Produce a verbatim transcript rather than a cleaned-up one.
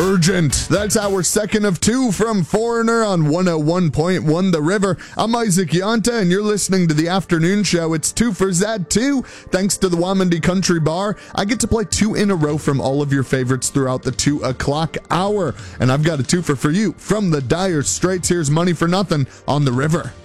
Urgent. That's our second of two from Foreigner on one oh one point one The River. I'm Isaac Yanta, and you're listening to the afternoon show. It's two for Zad two. Thanks to the Wamandi Country Bar, I get to play two in a row from all of your favorites throughout the two o'clock hour. And I've got a twofer for you from the Dire Straits. Here's Money for Nothing on The River.